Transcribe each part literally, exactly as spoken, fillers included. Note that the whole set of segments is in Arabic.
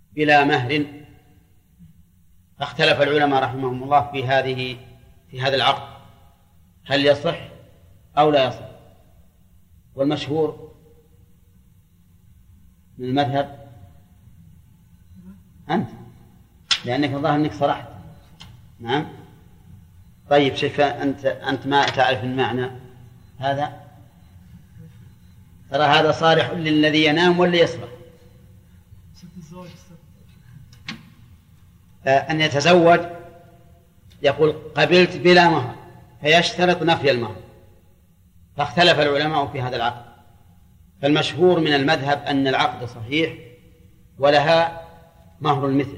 بلا مهر، فاختلف العلماء رحمهم الله في هذه في هذا العقد هل يصح أو لا يصح. والمشهور من المذهب أنت، لأنك الظاهر أنك صرحت. نعم. طيب شوف أنت أنت ما تعرف المعنى هذا، ترى هذا صالح للذي ينام ولا يصبح. أن يتزوج يقول قبلت بلا مهر فيشترط نفي المهر، فاختلف العلماء في هذا العقد. فالمشهور من المذهب أن العقد صحيح ولها مهر المثل،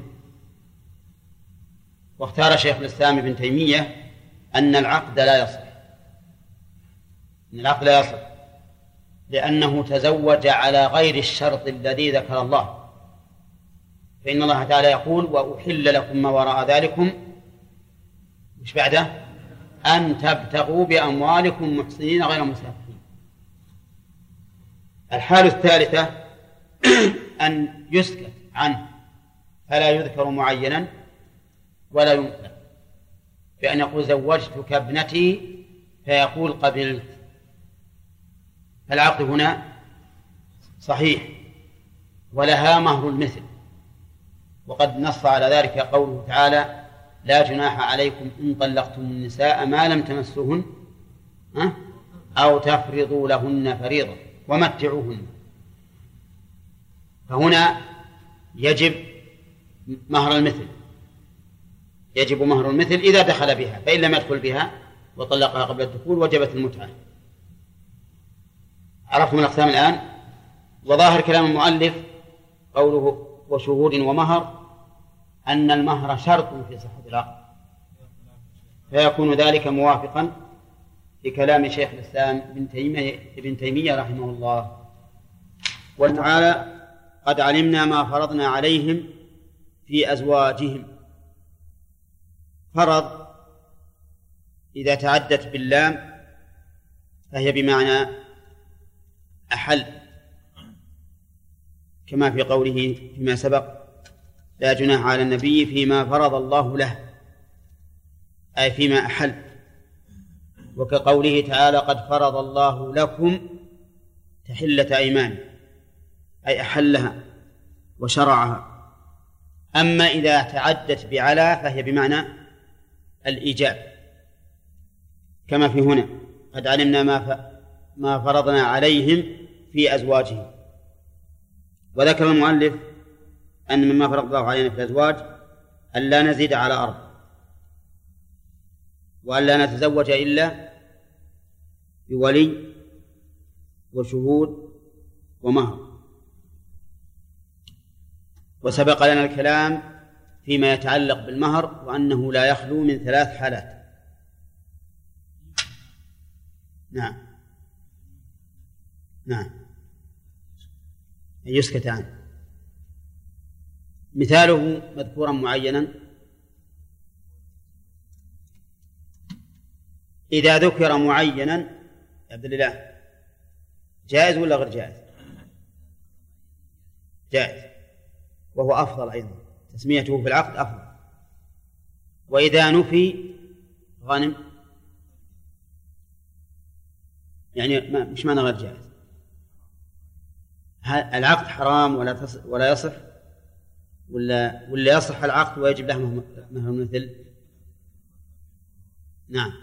واختار شيخ الإسلام ابن تيمية أن العقد لا يصح، أن العقد لا يصح لأنه تزوج على غير الشرط الذي ذكر الله، فإن الله تعالى يقول وأحل لكم ما وراء ذلكم مش بعده أن تبتغوا بأموالكم محصنين غير مسافرين. الحالة الثالثة أن يسكت عنه فلا يذكر معينا ولا يمثل، بأن يقول زوجتك ابنتي فيقول قبلت، العقد هنا صحيح ولها مهر المثل. وقد نص على ذلك قوله تعالى لا جناح عليكم إن طلقتم النساء ما لم تمسوهن أو تفرضوا لهن فريضة ومتعوهن. فهنا يجب مهر المثل، يجب مهر المثل إذا دخل بها، فإن لم يدخل بها وطلقها قبل الدخول وجبت المتعة. عرفتم الأقسام الآن؟ وظاهر كلام المؤلف قوله وشهود ومهر أن المهر شرط في صحة العقد، فيكون ذلك موافقا لكلام شيخ الإسلام ابن تيمية, ابن تيمية رحمه الله. وتعالى قد علمنا ما فرضنا عليهم في أزواجهم. فرض إذا تعدت باللام فهي بمعنى أحل، كما في قوله فيما سبق لا جناح على النبي فيما فرض الله له، أي فيما أحل. وكقوله تعالى قد فرض الله لكم تحلة أيمان، أي أحلها وشرعها. أما إذا تعدت بعلى فهي بمعنى الإيجاب، كما في هنا قد علمنا ما ما فرضنا عليهم في أزواجهم. وذكر المؤلف أن مما فرض الله علينا في الأزواج أن لا نزيد على أرض، وأن لا نتزوج إلا بولي وشهود ومهر. وسبق لنا الكلام فيما يتعلق بالمهر وأنه لا يخلو من ثلاث حالات. نعم نعم يسكت عنه. مثاله مذكورا معينا إذا ذكر معينا يا عبد الله جائز ولا غير جائز؟ جائز، وهو أفضل أيضا، تسميته في العقد أفضل. وإذا نفي غنم يعني ما مش معنى غير جائز، العقد حرام ولا تص... ولا يصح ولا ولا يصح العقد ويجب له مهر مثل. نعم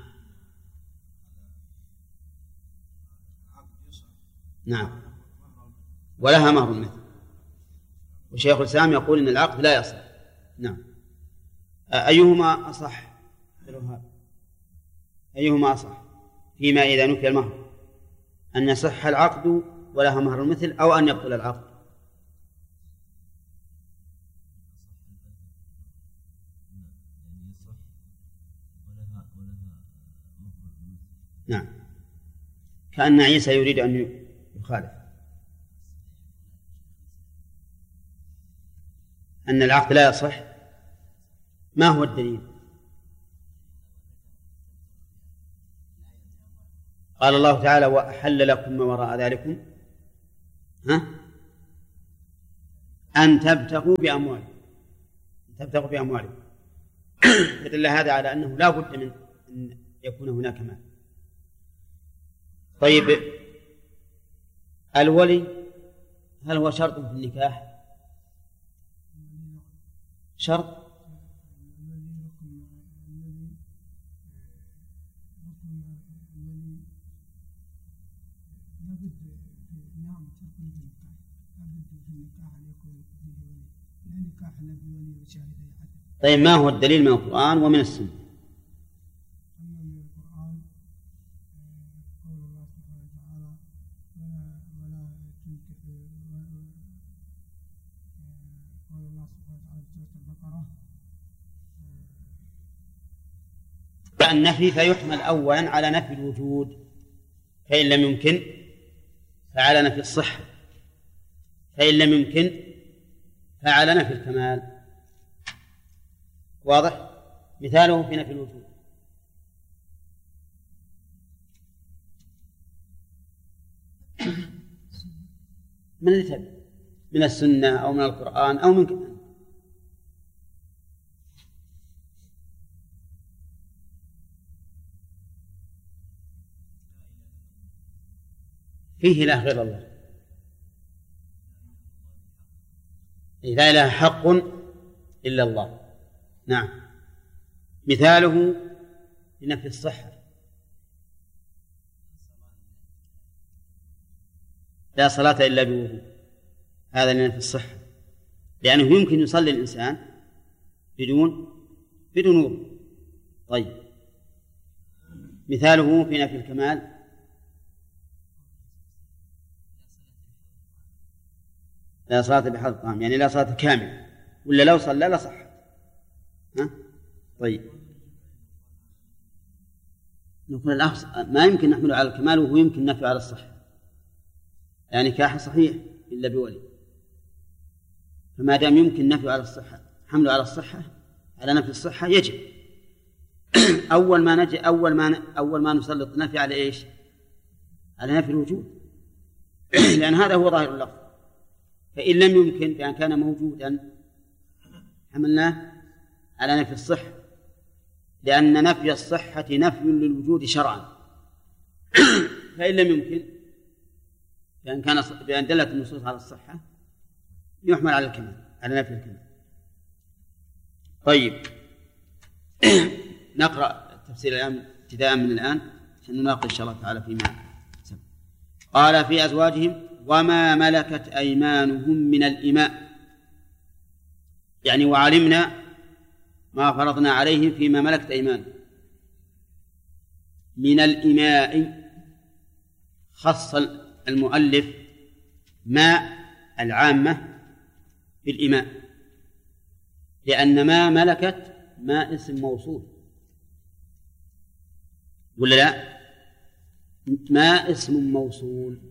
نعم ولها مهر مثل. وشيخ الإسلام يقول إن العقد لا يصح. نعم. أيهما أصح؟ أيهما أصح فيما إذا نفي المهر، أن يصح العقد ولها مهر المثل أو أن يبطل العقد؟ نعم، كأن عيسى يريد أن يخالف أن العقد لا يصح. ما هو الدليل؟ قال الله تعالى وأحل لكم ما وراء ذلكم ها أن تبتغوا بأموالكم تبتغوا بأموالكم فدل هذا على أنه لا بد من أن يكون هناك مال. طيب الولي هل هو شرط في النكاح؟ شرط طيب ما هو الدليل من القرآن ومن السنة؟ من القرآن قول الله سبحانه وتعالى ولا تنكح قول الله سبحانه وتعالى في سورة البقرة النفي فيحمل أولا على نفي الوجود، فإن لم يمكن فعلى نفي الصحة، فإن لم يمكن فعلى نفي الكمال. واضح؟ مثاله في نفي الوجود من الكتاب من السنة أو من القرآن أو من كمان. فيه إله غير الله، لا إله حق إلا الله. نعم. مثاله لنفي الصحة لا صلاة إلا بوضوء، هذا لنفي الصحة، لأنه يمكن يصلي الإنسان بدون بدون وضوء. طيب مثاله في نفي الكمال لا صلاة بحضر الطعام، يعني لا صلاة كاملة، ولا لو صلى لا صح. ها؟ طيب نقول الأفضل ما يمكن نحمله على الكمال وهو يمكن نفي على الصحة، يعني نكاح صحيح إلا بولي، فما دام يمكن نفي على الصحة حمله على الصحة على نفي الصحة يجب أول ما نجي أول ما أول ما نسلط نفي على إيش؟ على نفي الوجود لأن هذا هو ظاهر اللفظ. فإن لم يمكن بأن كان موجودا حملناه على نفي الصحة، لأن نفي الصحة نفي للوجود شرعا فإن لم يمكن بأن كان بأن دلت النصوص على الصحة يحمل على الكمال على نفي الكمال. طيب نقرأ التفسير الآن ابتداء من الآن عشان نناقش إن شاء الله تعالى فيما سبق. قال في أزواجهم وما ملكت أيمانهم من الإماء، يعني وعلمنا ما فرضنا عليهم فيما ملكت أيمانهم. من الإماء خص المؤلف ما العامة بالإماء، لأن ما ملكت ما اسم موصول ولا لا؟ ما اسم موصول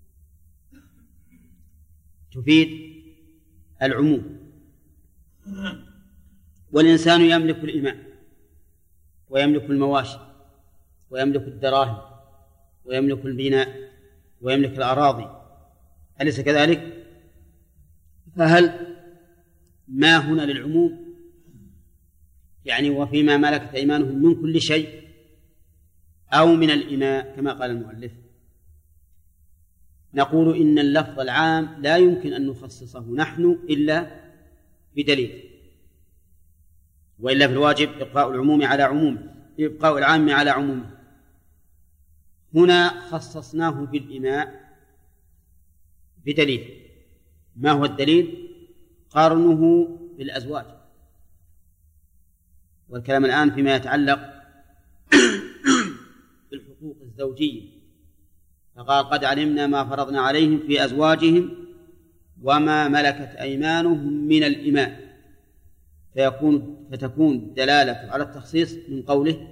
تفيد العموم، والإنسان يملك الإماء ويملك المواشي ويملك الدراهم ويملك البناء ويملك الأراضي، أليس كذلك؟ فهل ما هنا للعموم يعني وفيما ملكت أيمانهم من كل شيء أو من الإماء كما قال المؤلف؟ نقول إن اللفظ العام لا يمكن أن نخصصه نحن إلا بدليل، وإلا في الواجب إبقاء العموم على عمومه إبقاء العام على عمومه. هنا خصصناه بالإماء بدليل. ما هو الدليل؟ قارنه بالأزواج، والكلام الآن فيما يتعلق بالحقوق الزوجية، فقال قد علمنا ما فرضنا عليهم في أزواجهم وما ملكت أيمانهم من الإماء، فيكون فتكون الدلالة على التخصيص من قوله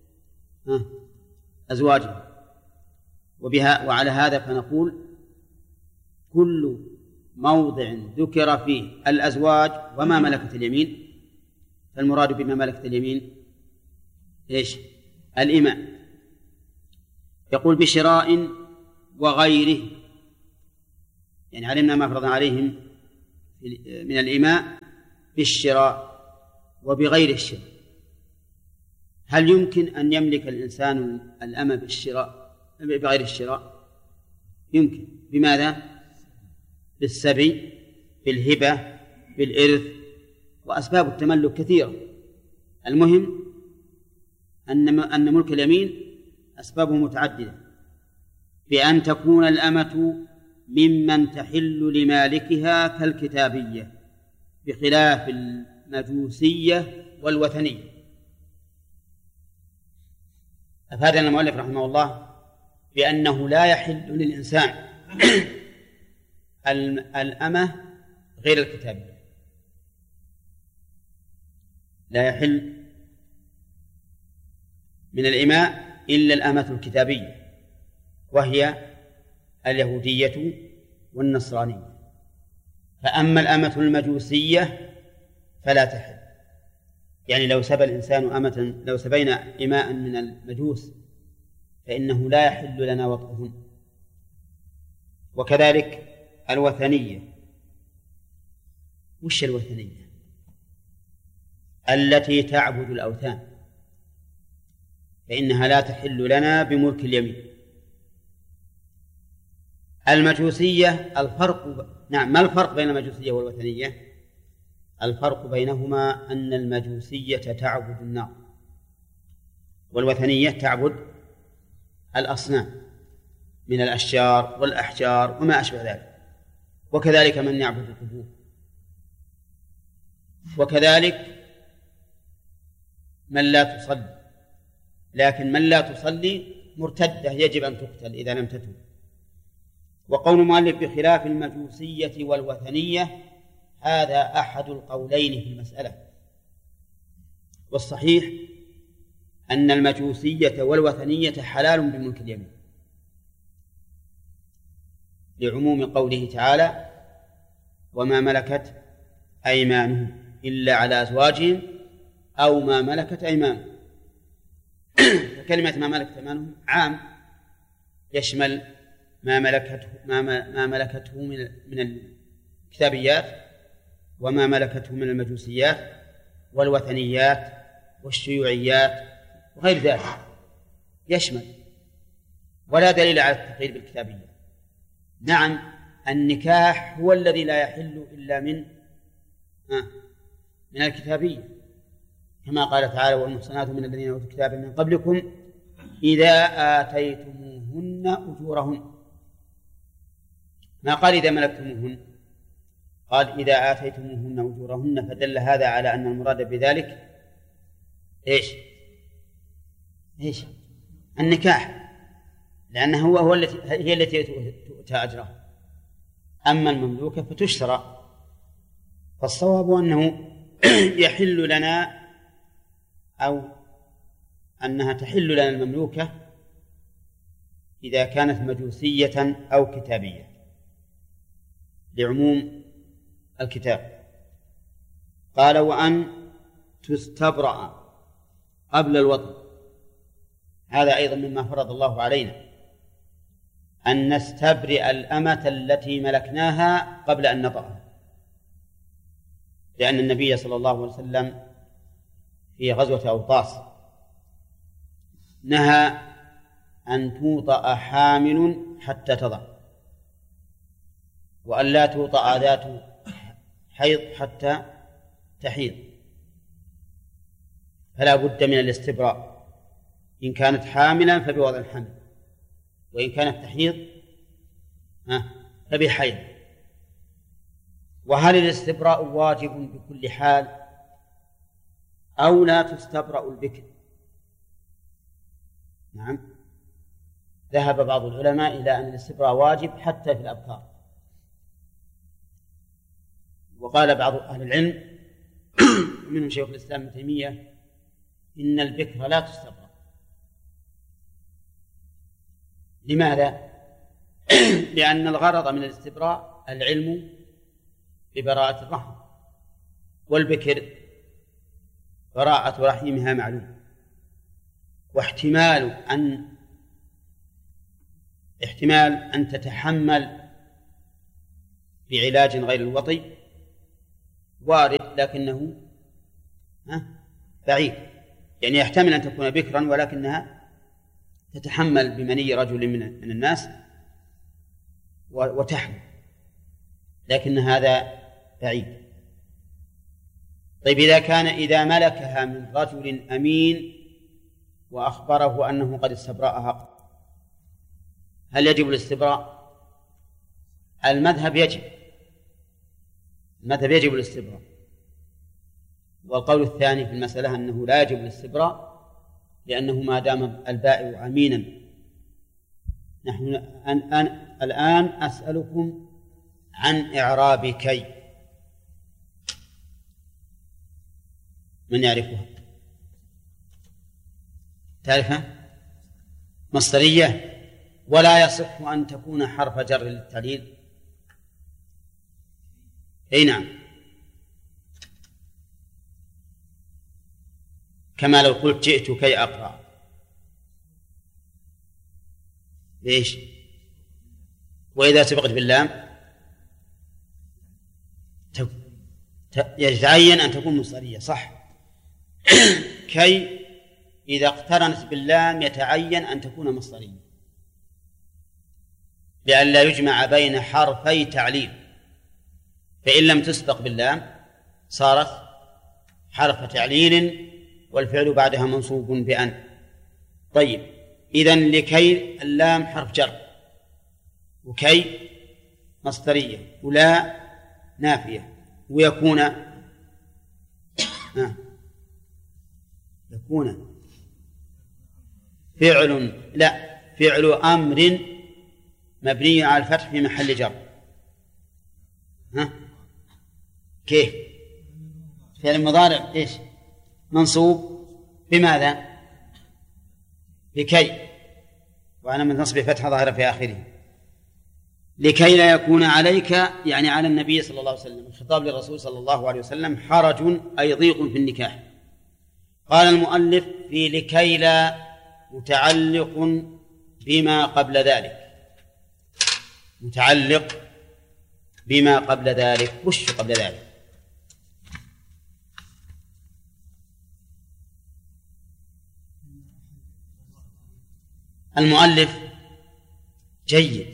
أزواجهم. وبها وعلى هذا فنقول كل موضع ذكر فيه الأزواج وما ملكت اليمين فالمراد بما ملكت اليمين إيش؟ الإماء. يقول بشراء وغيره، يعني علمنا ما فرضنا عليهم من الإماء بالشراء وبغير الشراء. هل يمكن أن يملك الإنسان الأمة بالشراء بغير الشراء؟ يمكن. بماذا؟ بالسبي، بالهبة، بالإرث، وأسباب التملك كثيرة. المهم أن أن ملك اليمين أسبابه متعددة، بأن تكون الأمة ممن تحل لمالكها كالكتابية، بخلاف المجوسية والوثنية. أفادنا المؤلف رحمه الله بأنه لا يحل للإنسان الأمة غير الكتابية، لا يحل من الإماء إلا الأمة الكتابية، وهي اليهودية والنصرانية. فأما الأمة المجوسية فلا تحل، يعني لو سبى الإنسان أمة، لو سبينا إماء من المجوس فإنه لا يحل لنا وطئهن. وكذلك الوثنية. وش الوثنية؟ التي تعبد الأوثان، فإنها لا تحل لنا بملك اليمين. المجوسية الفرق، نعم، ما الفرق بين المجوسية والوثنية؟ الفرق بينهما أن المجوسية تعبد النار، والوثنية تعبد الأصنام من الأشجار والأحجار وما أشبه ذلك، وكذلك من يعبد القبور. وكذلك من لا تصلي، لكن من لا تصلي مرتدة يجب أن تقتل إذا لم تتب. وقول المؤلف بخلاف المجوسية والوثنية هذا أحد القولين في المسألة، والصحيح أن المجوسية والوثنية حلال بملك اليمين، لعموم قوله تعالى وما ملكت أيمانهم إلا على أزواجهم أو ما ملكت أيمانهم. فكلمة ما ملكت أيمانهم عام، يشمل ما ملكته ما ما ملكته من من الكتابيات، وما ملكته من المجوسيات والوثنيات والشيوعيات وغير ذلك، يشمل. ولا دليل على التقييد بالكتابية. نعم، النكاح هو الذي لا يحل إلا من آه من الكتابية، كما قال تعالى والمحصنات من الذين أوتوا الكتاب من قبلكم إذا آتيتموهن أجورهن. ما قال إذا ملكتموهن، قال إذا آتيتموهن أجورهن، فدل هذا على أن المراد بذلك إيش إيش النكاح، لأنه هو, هو التي هي التي تؤتى أجرها. أما المملوكة فتشترى. فالصواب أنه يحل لنا أو أنها تحل لنا المملوكة إذا كانت مجوسية أو كتابية، لعموم الكتاب. قال وأن تستبرأ قبل الوطن. هذا أيضا مما فرض الله علينا، أن نستبرئ الأمة التي ملكناها قبل أن نطأها، لأن النبي صلى الله عليه وسلم في غزوة أوطاس نهى أن توطأ حامل حتى تضع، وأن لا توطأ ذات حيض حتى تحيض، فلا بد من الاستبراء، إن كانت حاملا فبوضع الحمل، وإن كانت تحيض فبحيض. وهل الاستبراء واجب بكل حال أو لا تستبرأ البكر؟ نعم، ذهب بعض العلماء إلى أن الاستبراء واجب حتى في الأبكار، وقال بعض أهل العلم منهم شيخ الإسلام ابن تيمية إن البكر لا تستبرأ. لماذا؟ لأن الغرض من الاستبراء العلم ببراءة الرحم، والبكر براءة رحمها معلوم، واحتمال أن احتمال أن تتحمل بعلاج غير الوطي وارد لكنه بعيد، يعني يحتمل أن تكون بكرا ولكنها تتحمل بمني رجل من الناس وتحمل، لكن هذا بعيد. طيب إذا كان إذا ملكها من رجل أمين وأخبره أنه قد استبرأها هل يجب الاستبراء؟ المذهب يجب المذهب يجب الاستبراء، والقول الثاني في المسألة أنه لا يجب الاستبراء لأنه ما دام البائع أمينا. نحن أن أن الآن أسألكم عن إعراب كي، من يعرفها؟ تعرفها؟ مصدرية، ولا يصح أن تكون حرف جر للتعليل. أي نعم، كما لو قلت جئت كي أقرأ. ليش؟ وإذا سبقت باللام يتعين أن تكون مصدرية، صح. كي إذا اقترنت باللام يتعين أن تكون مصدرية لئلا يجمع بين حرفي تعليل، فإن لم تسبق باللام صارت حرف تعليل والفعل بعدها منصوب بأن. طيب إذن لكي اللام حرف جر، وكي مصدرية، ولا نافية، ويكون آه. يكون فعل لا فعل أمر مبني على الفتح في محل جر. ها كيف؟ فعل المضارع ايش؟ منصوب بماذا؟ لكي، وأنا من نصب فتحة ظاهرة في آخره. لكي لا يكون عليك يعني على النبي صلى الله عليه وسلم، الخطاب للرسول صلى الله عليه وسلم، حرج أي ضيق في النكاح. قال المؤلف في لكي لا متعلق بما قبل ذلك، متعلق بما قبل ذلك. وش قبل ذلك؟ المؤلف جيد،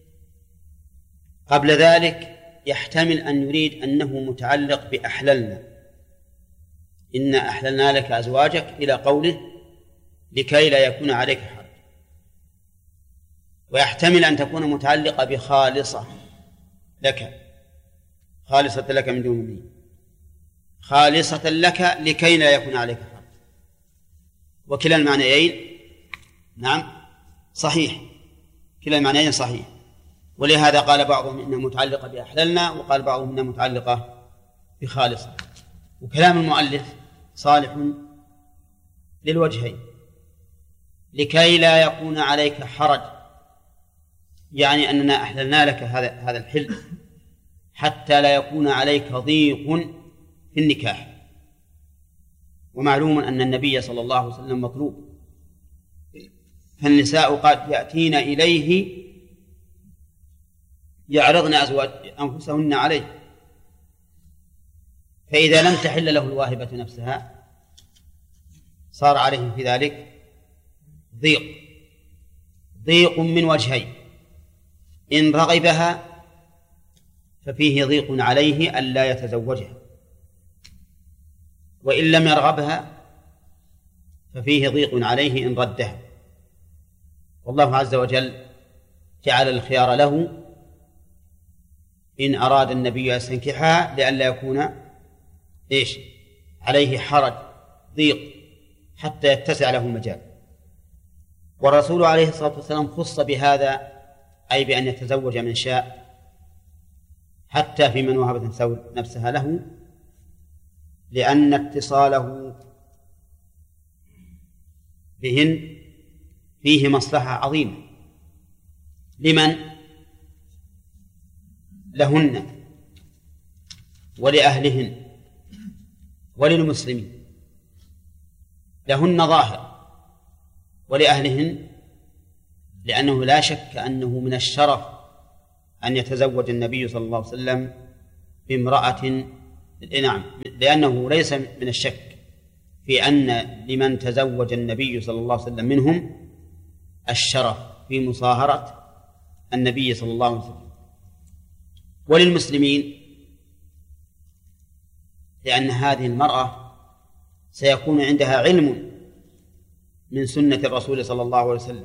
قبل ذلك يحتمل أن يريد أنه متعلق بأحللنا، إن أحللنا لك أزواجك إلى قوله لكي لا يكون عليك حرج، ويحتمل أن تكون متعلقة بخالصة لك، خالصة لك من دون ولي، خالصة لك لكي لا يكون عليك حرج، وكلا المعنيين نعم صحيح، كلا المعنيين صحيح. ولهذا قال بعضهم إنها متعلقة بأحللنا، وقال بعضهم إنها متعلقة بخالصة. وكلام المؤلف صالح للوجهين، لكي لا يكون عليك حرج، يعني أننا أحللنا لك هذا هذا الحل حتى لا يكون عليك ضيق في النكاح. ومعلوم أن النبي صلى الله عليه وسلم مطلوب، فالنساء قد يأتين إليه يعرضن أزواج أنفسهن عليه، فإذا لم تحل له الواهبة نفسها صار عليه في ذلك ضيق، ضيق من وجهين: إن رغبها ففيه ضيق عليه ألا يتزوجها، وإن لم يرغبها ففيه ضيق عليه إن ردها. والله عز وجل جعل الخيار له إن أراد النبي أن يستنكحها لئلا يكون إيش عليه حرج ضيق حتى يتسع له المجال. والرسول عليه الصلاة والسلام خص بهذا، أي بأن يتزوج من شاء، حتى في من وهبت نفسها له، لأن اتصاله بهن فيه مصلحة عظيمة لمن؟ لهن ولأهلهن وللمسلمين. لهن ظاهر، ولأهلهن لأنه لا شك أنه من الشرف أن يتزوج النبي صلى الله عليه وسلم بامرأة نعم، لأنه ليس من الشك في أن لمن تزوج النبي صلى الله عليه وسلم منهم الشرف في مصاهرة النبي صلى الله عليه وسلم. وللمسلمين لأن هذه المرأة سيكون عندها علم من سنة الرسول صلى الله عليه وسلم،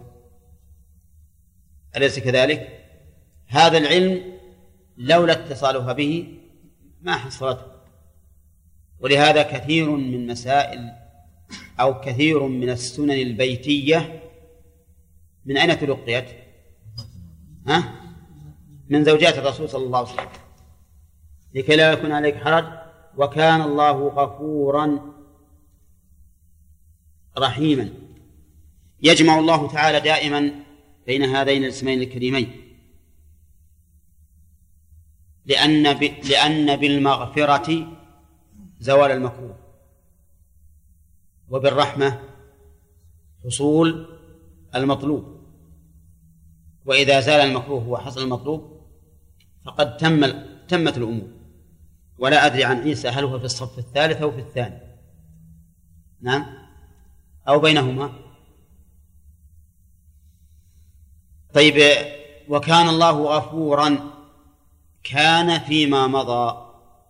أليس كذلك؟ هذا العلم لولا اتصالها به ما حصلته. ولهذا كثير من مسائل أو كثير من السنن البيتية من أين تلقيت؟ ها؟ من زوجات الرسول صلى الله عليه وسلم، لكي لا يكون عليك حرج. وكان الله غفورا رحيما. يجمع الله تعالى دائما بين هذين الاسمين الكريمين، لأن ب... لأن بالمغفرة زوال المكروه، وبالرحمة حصول المطلوب. وإذا زال المكروه وحصل المطلوب فقد تم تمت الأمور. ولا أدري عن عيسى هل هو في الصف الثالث أو في الثاني، نعم، أو بينهما. طيب، وكان الله غفورا، كان فيما مضى؟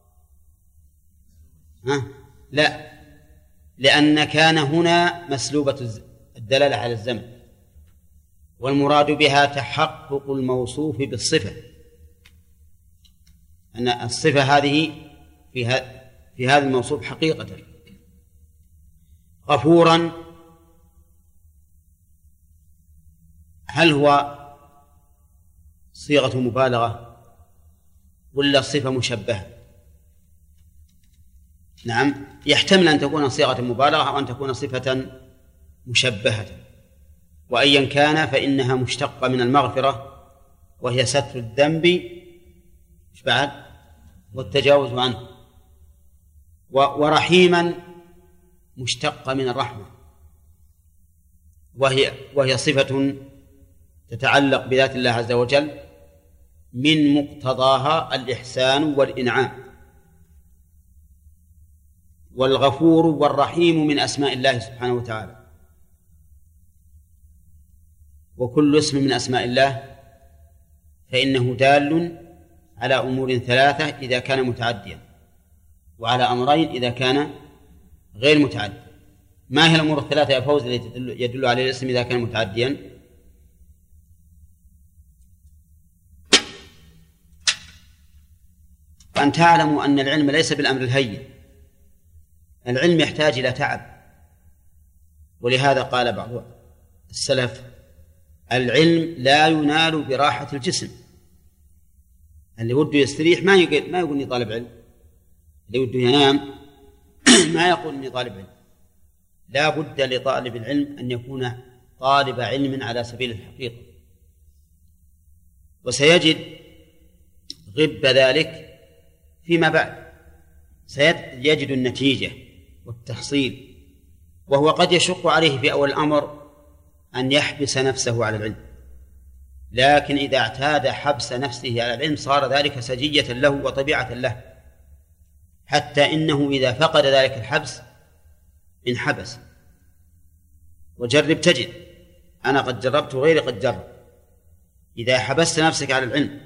ها؟ لا، لأن كان هنا مسلوبة الدلالة على الزمن، والمراد بها تحقق الموصوف بالصفة، أن الصفة هذه في, في هذا الموصوف حقيقة. غفورا هل هو صيغة مبالغة ولا صفة مشبهة؟ نعم، يحتمل أن تكون صيغة مبالغة أو أن تكون صفة مشبهة، وأيا كان فإنها مشتقة من المغفرة، وهي ستر الذنب بعد والتجاوز عنه. ورحيما مشتقة من الرحمة، وهي وهي صفة تتعلق بذات الله عز وجل من مقتضاها الإحسان والإنعام. والغفور والرحيم من أسماء الله سبحانه وتعالى، وكل اسم من أسماء الله فإنه دال على أمور ثلاثة إذا كان متعديا، وعلى أمرين إذا كان غير متعدي. ما هي الأمور الثلاثة يا فوز التي يدل عليه الاسم إذا كان متعديا؟ وأن تعلموا أن العلم ليس بالأمر الهين، العلم يحتاج إلى تعب. ولهذا قال بعض السلف: العلم لا ينال براحة الجسم. اللي وده يستريح ما يقول ما يقول إني طالب علم، اللي وده ينام ما يقول إني طالب علم. لا بد لطالب العلم أن يكون طالب علم على سبيل الحقيقة، وسيجد غب ذلك فيما بعد، سيجد النتيجة والتحصيل. وهو قد يشق عليه في أول الأمر أن يحبس نفسه على العلم، لكن إذا اعتاد حبس نفسه على العلم صار ذلك سجية له وطبيعة له، حتى إنه إذا فقد ذلك الحبس انحبس. وجرب تجد، أنا قد جربت وغيري قد جرب. إذا حبست نفسك على العلم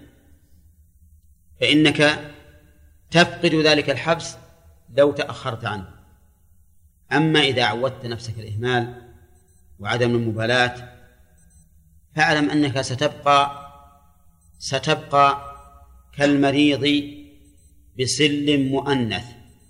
فإنك تفقد ذلك الحبس لو تأخرت عنه. أما إذا عودت نفسك الإهمال وعدم المبالاة فاعلم أنك ستبقى ستبقى كالمريض بسل مؤنث.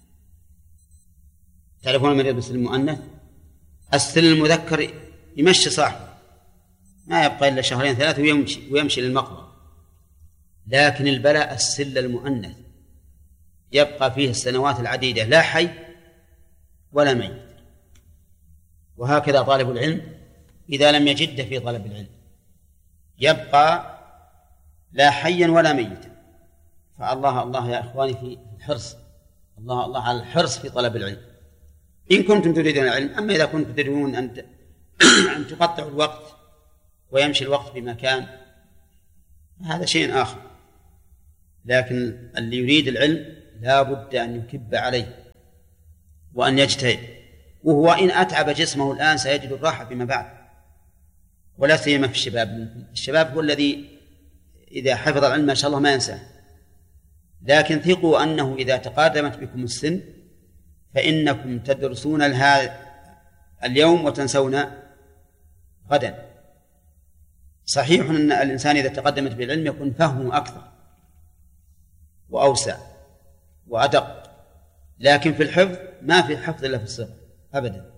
تعرفون المريض بسل مؤنث؟ السل المذكر يمشي صاحبه، ما يبقى إلا شهرين ثلاثة ويمشي, ويمشي للمقبرة. لكن البلاء السل المؤنث يبقى فيه السنوات العديدة لا حي ولا ميت. وهكذا طالب العلم إذا لم يجد في طلب العلم يبقى لا حيا ولا ميتا. فالله الله يا إخواني في الحرص، الله الله على الحرص في طلب العلم إن كنتم تريدون العلم. أما إذا كنتم تريدون أن أن تقطعوا الوقت ويمشي الوقت بمكان هذا شيء آخر. لكن اللي يريد العلم لا بد أن يكب عليه وأن يجتهد، وهو إن أتعب جسمه الآن سيجد الراحة فيما بعد، ولا سيما في الشباب. الشباب هو الذي إذا حفظ العلم ما شاء الله ما ينساه، لكن ثقوا أنه إذا تقادمت بكم السن فإنكم تدرسون هذا اليوم وتنسون غدا. صحيح أن الإنسان إذا تقدمت بالعلم يكون فهمه أكثر وأوسع وأدق، لكن في الحفظ ما في حفظ إلا في الصغر أبدا.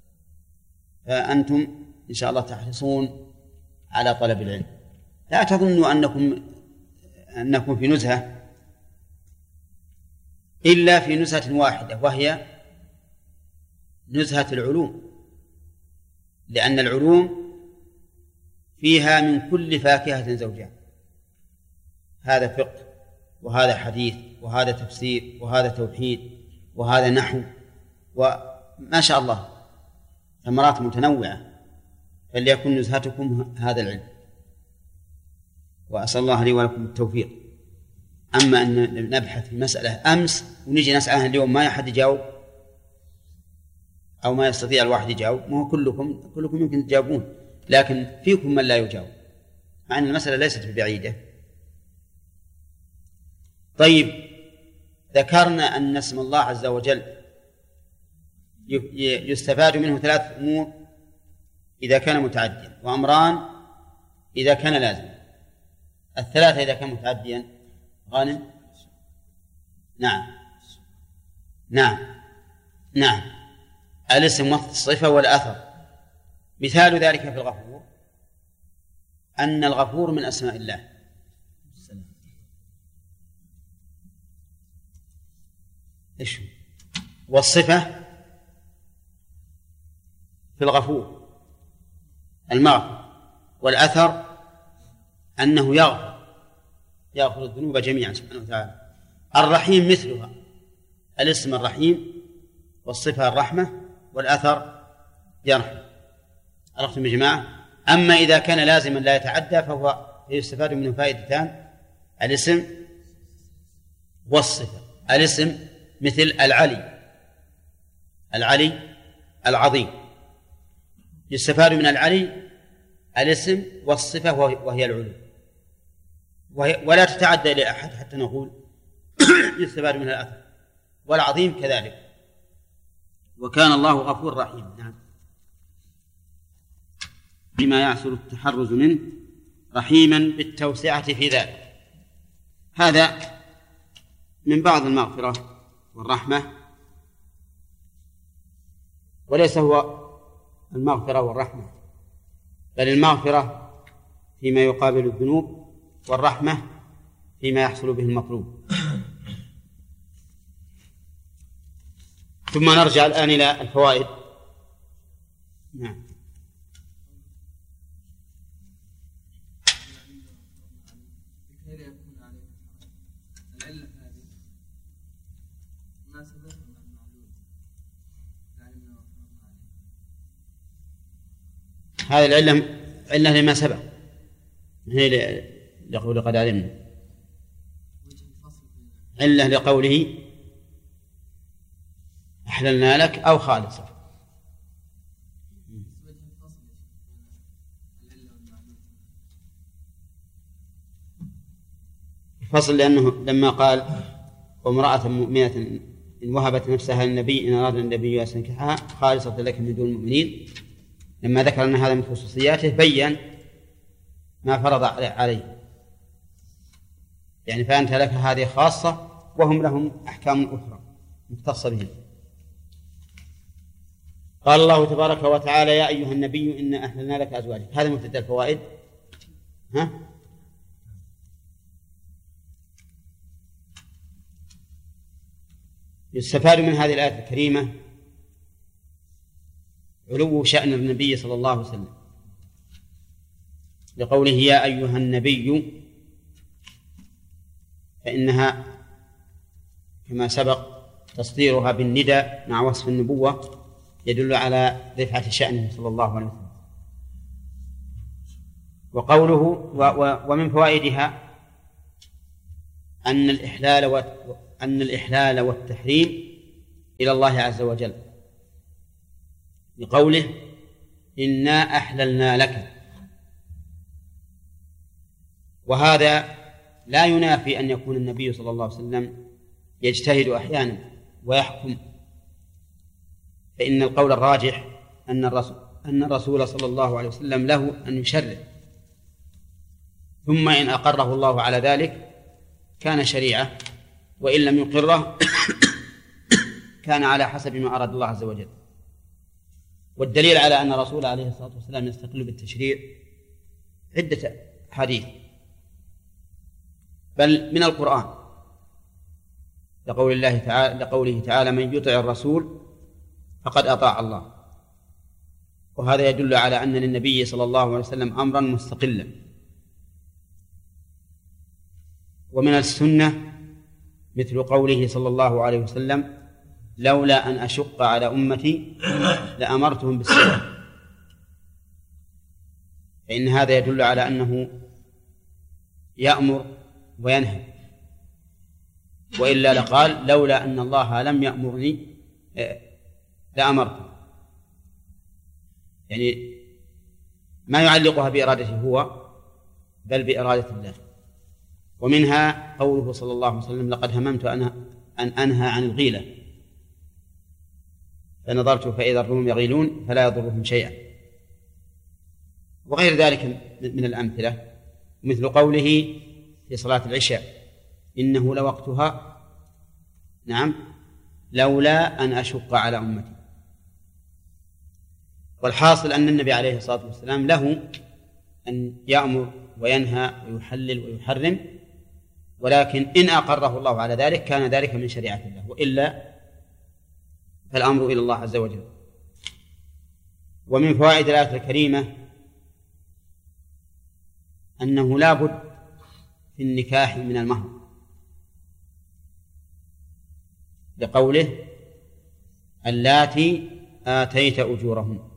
فأنتم إن شاء الله تحرصون على طلب العلم، لا تظنوا أنكم أنكم في نزهة إلا في نزهة واحدة، وهي نزهة العلوم، لأن العلوم فيها من كل فاكهة زوجان، هذا فقه وهذا حديث وهذا تفسير وهذا توحيد وهذا نحو، وما شاء الله ثمرات متنوعة، فليكن نزهتكم هذا العلم، وأسأل الله لي ولكم التوفيق. أما أن نبحث في مسألة أمس ونجي نسألها اليوم ما أحد يجاوب أو ما يستطيع الواحد يجاوب، ما هو كلكم كلكم يمكن تجاوبون، لكن فيكم من لا يجاوب، مع أن المسألة ليست بعيدة. طيب، ذكرنا أن اسم الله عز وجل يستفاد منه ثلاث أمور إذا كان متعديا، وأمران إذا كان لازما. الثلاثة إذا كان متعديا غانم. نعم نعم نعم الاسم والصفة والأثر. مثال ذلك في الغفور أن الغفور من أسماء الله، إيش والصفة في الغفور المغفر، والأثر أنه يغفر يغفر الذنوب جميعا سبحانه وتعالى. الرحيم مثلها، الاسم الرحيم والصفة الرحمة والأثر يرحم. عرفتم يا جماعة؟ أما إذا كان لازما لا يتعدى فهو يستفاد منه فائدتان: الاسم والصفة. الاسم مثل العلي، العلي العظيم، يستفاد من العلي الاسم والصفة وهي العلو، ولا تتعدى إلى أحد حتى نقول يستفاد منها الأثر. والعظيم كذلك. وكان الله غفور رحيم. نعم. بما يعسر التحرز منه رحيما بالتوسعة في ذلك. هذا من بعض المغفرة والرحمة، وليس هو المغفرة والرحمة، بل المغفرة فيما يقابل الذنوب، والرحمة فيما يحصل به المطلوب. ثم نرجع الآن إلى الفوائد. نعم. هذه العلة علة لما سبق، هي لقول قد علمنا، علة لقوله أحللنا لك أو خالصة. الفصل لأنه لما قال وامرأة مؤمنة إن وهبت نفسها للنبي إن أراد النبي أن ينكحها خالصة لك من دون المؤمنين، لما ذكر أن هذا من خصوصياته بيّن ما فرض عليه، يعني فأنت لك هذه خاصة وهم لهم أحكام أخرى مختصة بهم. قال الله تبارك وتعالى يا أيها النبي إنا أحللنا لك أزواجك. هذا مبتدأ الفوائد. ها؟ يستفاد من هذه الآية الكريمة علو شأن النبي صلى الله عليه وسلم، لقوله يا أيها النبي، فإنها كما سبق تصديرها بالنداء مع وصف النبوة يدل على رفعة شأنه صلى الله عليه وسلم. وقوله و و ومن فوائدها أن الإحلال أن الإحلال والتحريم إلى الله عز وجل بقوله إنا أحللنا لك، وهذا لا ينافي أن يكون النبي صلى الله عليه وسلم يجتهد أحيانا ويحكم، فإن القول الراجح أن الرسول, أن الرسول صلى الله عليه وسلم له أن يشرع، ثم إن أقره الله على ذلك كان شريعة، وإن لم يقره كان على حسب ما أراد الله عز وجل. والدليل على أن الرسول عليه الصلاة والسلام يستقل بالتشريع عدة حديث، بل من القرآن، لقول الله تعالى لقوله تعالى من يطع الرسول فقد أطاع الله، وهذا يدل على أن للنبي صلى الله عليه وسلم أمرا مستقلا. ومن السنة مثل قوله صلى الله عليه وسلم لولا أن أشق على أمتي لأمرتهم بالسواك، فإن هذا يدل على أنه يأمر وينهى، وإلا لقال لولا أن الله لم يأمرني لأمرت، يعني ما يعلقها بإرادته هو بل بإرادة الله. ومنها قوله صلى الله عليه وسلم لقد هممت أن أنهى عن الغيلة فنظرت فإذا الروم يغيلون فلا يضرهم شيئا، وغير ذلك من الأمثلة، مثل قوله في صلاة العشاء إنه لوقتها نعم لولا أن أشق على أمتي. والحاصل أن النبي عليه الصلاة والسلام له أن يأمر وينهى ويحلل ويحرم، ولكن إن أقره الله على ذلك كان ذلك من شريعة الله، وإلا فالأمر إلى الله عز وجل. ومن فوائد الآية الكريمة أنه لا بد في النكاح من المهر، لقوله اللاتي آتيت أجورهن.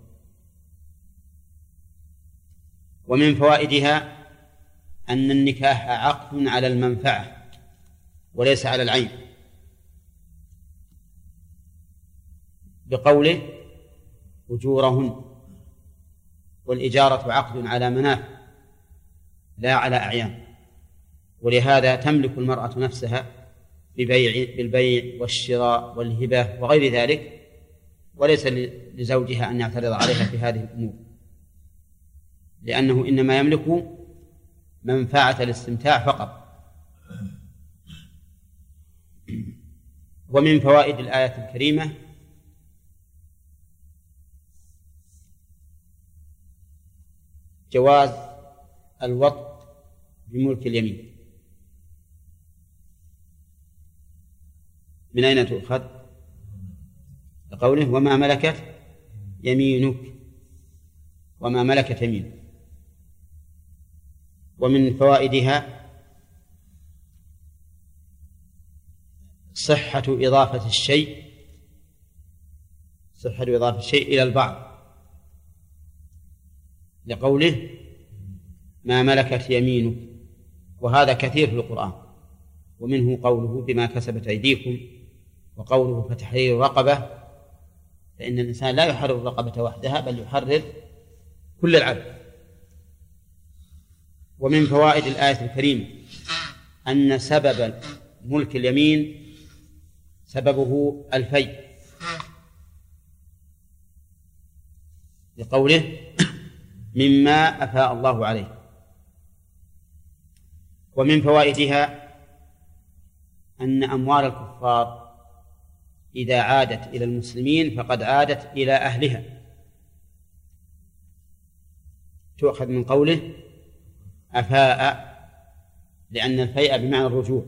ومن فوائدها أن النكاح عقد على المنفعة وليس على العين، بقوله أجورهن، والإجارة عقد على منافع لا على أعيان، ولهذا تملك المرأة نفسها ببيع بالبيع والشراء والهبة وغير ذلك، وليس لزوجها أن يعترض عليها في هذه الأمور، لأنه إنما يملك منفعة الاستمتاع فقط. ومن فوائد الآية الكريمة جواز الوطء بملك اليمين. من أين تؤخذ؟ لقوله وما ملكت يمينك، وما ملكت يمينك. ومن فوائدها صحة إضافة الشيء صحة إضافة الشيء إلى البعض، لقوله ما ملكت يمينك، وهذا كثير في القرآن. ومنه قوله بما كسبت أيديكم، وقوله فتحرير رقبة، فإن الإنسان لا يحرر الرقبة وحدها بل يحرر كل العبد. ومن فوائد الآية الكريمة أن سبب ملك اليمين سببه الفيء، لقوله مما أفاء الله عليه. ومن فوائدها أن أموال الكفار إذا عادت إلى المسلمين فقد عادت إلى أهلها، تؤخذ من قوله أفاء، لأن الفيء بمعنى الرجوع،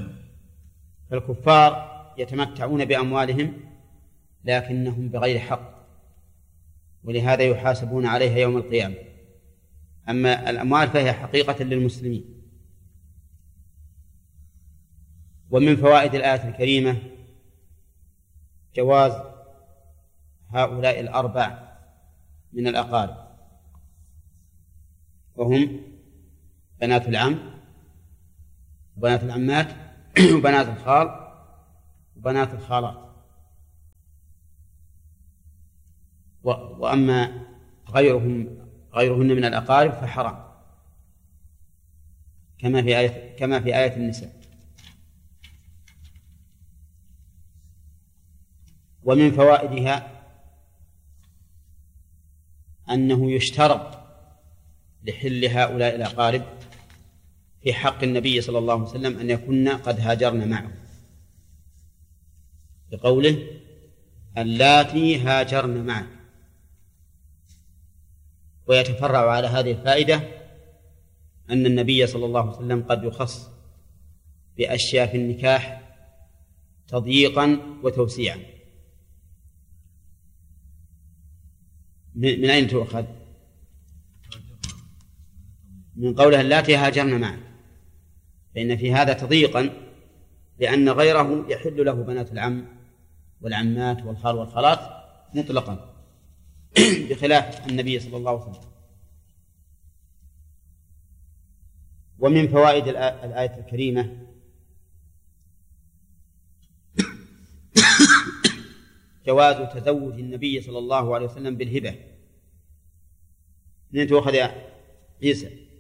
فالكفار يتمتعون بأموالهم لكنهم بغير حق، ولهذا يحاسبون عليها يوم القيامة. أما الأموال فهي حقيقة للمسلمين. ومن فوائد الآية الكريمة جواز هؤلاء الأربع من الأقارب، وهم بنات العم وبنات العمات وبنات الخال وبنات الخالات. وأما غيرهم غيرهن من الأقارب فحرام، كما في آية كما في آية النساء. ومن فوائدها أنه يشترط لحل هؤلاء الأقارب في حق النبي صلى الله عليه وسلم أن يكن قد هاجرن معه، بقوله اللاتي هاجرن معه. ويتفرع على هذه الفائدة أن النبي صلى الله عليه وسلم قد يخص بأشياء في النكاح تضييقا وتوسيعا. من أين تؤخذ؟ من قولها اللاتي هاجرن معه، فإن في هذا تضييقا، لأن غيره يحل له بنات العم والعمات والخال والخالات مطلقا بخلاف النبي صلى الله عليه وسلم. ومن فوائد الآية الكريمة جواز تزوج النبي صلى الله عليه وسلم بالهبة. من تؤخذ يا عيسى؟